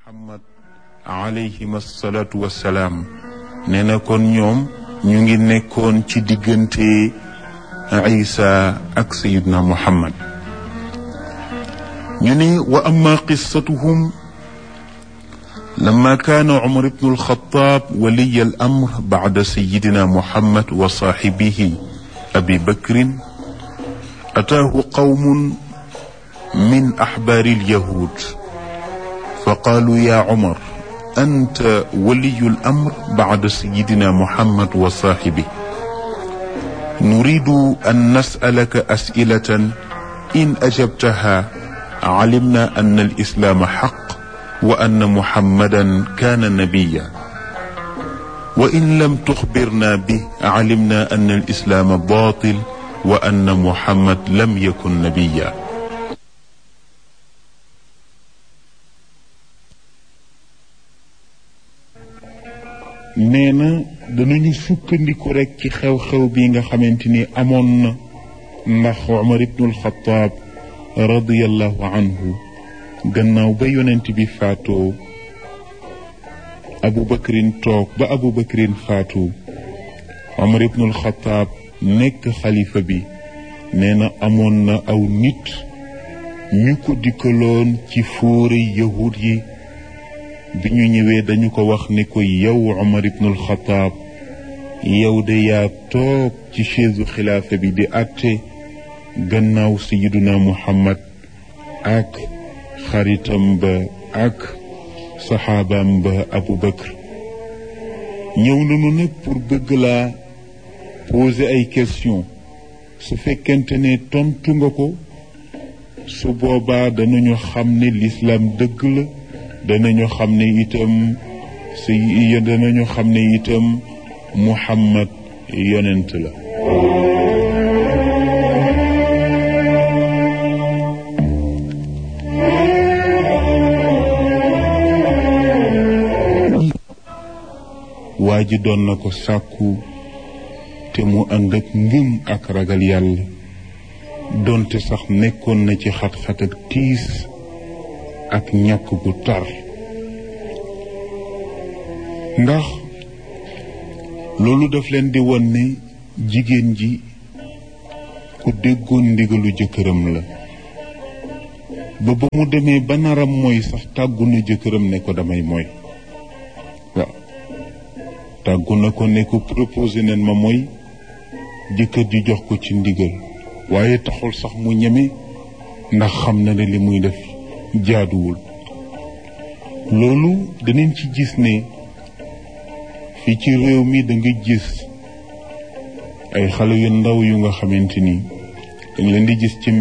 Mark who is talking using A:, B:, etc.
A: Muhammad alayhim asalaatu wassalaam nee na kon ñoom ñu ngi nekkoon ci diggante Isa ak Sayyidna Muhammad ñu ne wa amma qissatuhum لما كان عمر بن الخطاب ولي الأمر بعد سيدنا محمد وصاحبه أبي بكر أتاه قوم من أحبار اليهود فقالوا يا عمر أنت ولي الأمر بعد سيدنا محمد وصاحبه نريد أن نسألك أسئلة إن أجبتها علمنا أن الإسلام حق وأن محمدا كان نبيا وإن لم تخبرنا به علمنا أن الإسلام باطل وأن محمد لم يكن نبيا neena dañu sukkandiku rek ci xew-xew bi nga xamanteni amoon na ndax Umar ibn al-Khattab radiyallahu anhu gannaaw ba yonent bi faatoo Abu Bakrin toog ba Abu Bakrin faatu Umar ibn al-Khattab nekk xalifa bi nee na amoon na aw nit ñu ko dikkaloon ci fóore yahud yi bi ñu ñëwee dañu ko wax ne ko yow Umar ibn al-Khattab yow de yaa toog ci chaise xilaafa bi di àtte gannaaw sayyiduna Muhammad ak xaritam ba ak saxaabaam ba Abu Bakr ñëw nañu nag pour bëgg laa poser ay question su fekkente ne tontu nga ko su boobaa danañu xam ne l'islam dëgg la danañu xam ne itam Muhammad yonent la waa ji doon na ko sàkku te mu ànd ak ngëm ak ragal yàlla doonte sax nekkoon na ci xat-xat ak tiis ak ñàkk gu tar ndax loolu daf leen di won ne jigéen ji ku déggoon ndigalu jëkkëram la ba mu demee ba naram mooy sax tàggu na jëkkëram ne ko damay mooy waaw tàggu na ko ne ko proposé nen ma mooy jëkkër ji jox ko ci ndigal waaye taxul sax mu ñeme ndax xam na ne li muy def jaaduwul loolu danañ ci gis ne fii ci réew mi da nga gis ay xale yu ndaw yu nga xamante ni dañ leen di gis ci